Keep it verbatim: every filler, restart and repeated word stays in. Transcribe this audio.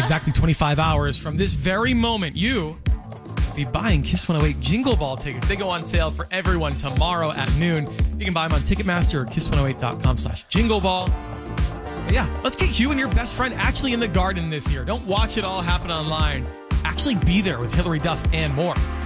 exactly twenty-five hours from this very moment, you will be buying Kiss one oh eight Jingle Ball tickets. They go on sale for everyone tomorrow at noon. You can buy them on Ticketmaster or kiss one oh eight dot com slash jingle ball. But yeah, let's get you and your best friend actually in the garden this year. Don't watch it all happen online. Actually be there with Hillary Duff and more.